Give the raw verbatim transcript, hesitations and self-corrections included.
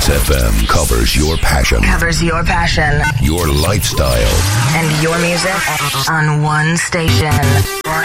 Dance F M covers your passion. Covers your passion. Your lifestyle. And your music on one station.